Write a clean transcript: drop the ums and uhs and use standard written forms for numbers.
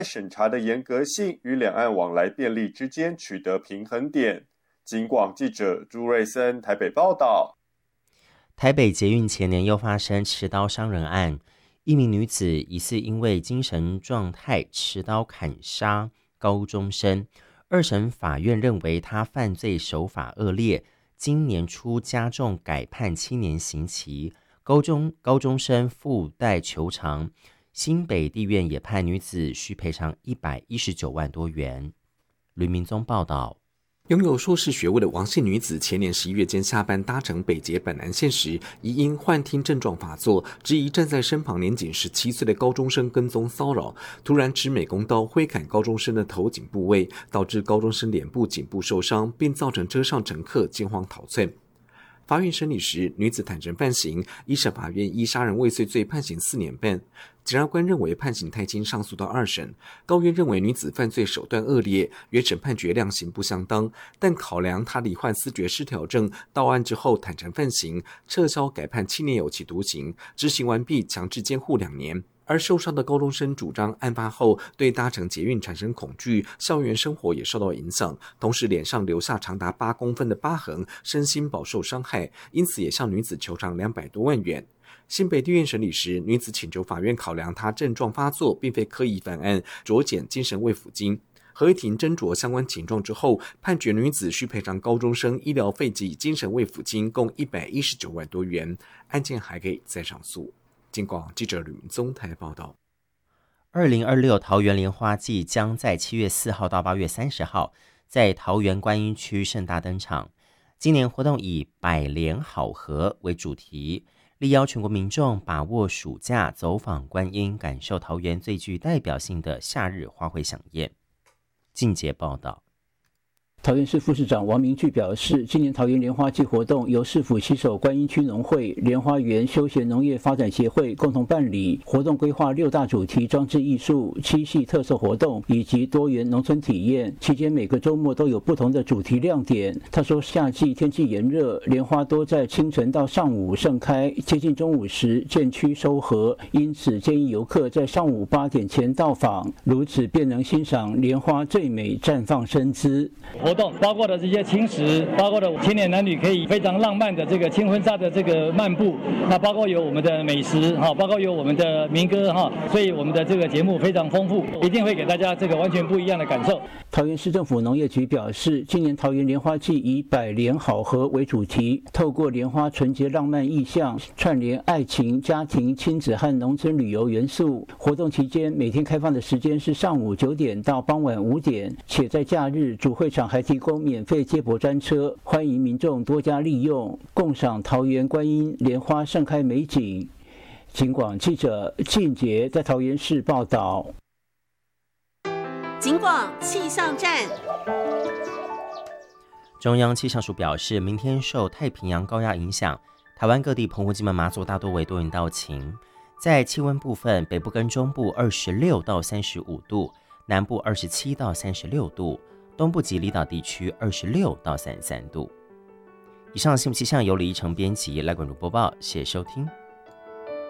审查的严格性与两岸往来便利之间取得平衡点。警广记者朱瑞森台北报道。 台北捷运前年又发生持刀伤人案，一名女子疑似因为精神状态持刀砍杀高中生，二审法院认为她犯罪手法恶劣，今年初加重改判7年刑期，高中生附带求偿。新北地院也判女子需赔偿119万多元。吕明宗报道。 拥有硕士学位的王姓女子，前年11月间下班搭乘北捷板南线时，疑因幻听症状发作，质疑站在身旁年仅17岁的高中生跟踪骚扰，突然持美工刀挥砍高中生的头颈部位，导致高中生脸部、颈部受伤，并造成车上乘客惊慌逃窜。法院审理时，女子坦诚犯行，一审法院依杀人未遂罪判刑4年半。检察官认为判刑太轻，上诉到2审。高院认为女子犯罪手段恶劣，原审判决量刑不相当，但考量她罹患思觉失调症，到案之后坦诚犯行，撤销改判7年有期徒刑，执行完毕强制监护2年。而受伤的高中生主张案发后对搭乘捷运产生恐惧，校园生活也受到影响，同时脸上留下长达8公分的疤痕，身心饱受伤害，因此也向女子求偿200多万元。新北地院审理时，女子请求法院考量她症状发作并非刻意犯案，酌减精神慰抚金。合议庭斟酌相关情状之后，判决女子需赔偿高中生医疗费及精神慰抚金共119万多元，案件还可以再上诉。警广记者吕明宗台报道。 2026桃园莲花季将在7月4号到8月30号在桃园观音区盛大登场。今年活动以百莲好合为主题，力邀全国民众把握暑假走访观音，感受桃园最具代表性的夏日花卉飨宴。进节报道。 桃园市副市长王明炬表示，今年桃园莲花季活动由市府携手观音区农会、莲花园休闲农业发展协会共同办理。活动规划6大主题装置艺术、7系特色活动以及多元农村体验。期间每个周末都有不同的主题亮点。他说，夏季天气炎热，莲花多在清晨到上午盛开，接近中午时渐趋收合，因此建议游客在上午8点前到访，如此便能欣赏莲花最美绽放身姿。 活动包括的这些轻食，包括的青年男女可以非常浪漫的这个轻婚纱的这个漫步，那包括有我们的美食哈，包括有我们的民歌哈，所以我们的这个节目非常丰富，一定会给大家这个完全不一样的感受。 桃园市政府农业局表示，今年桃园莲花季以百莲好合为主题，透过莲花纯洁浪漫意象，串联爱情、家庭、亲子和农村旅游元素。活动期间每天开放的时间是上午9点到傍晚5点，且在假日主会场还提供免费接驳专车，欢迎民众多加利用，共赏桃园观音莲花盛开美景。警广记者靳杰在桃园市报道。 警广气象站。 中央气象署表示，明天受太平洋高压影响，台湾各地澎湖、金门、马祖大多为多云到晴。在气温部分，北部跟中部26到35度，南部27到36度，东部及离岛地区26到33度。以上新闻气象由李依晨编辑，赖冠如播报，谢谢收听。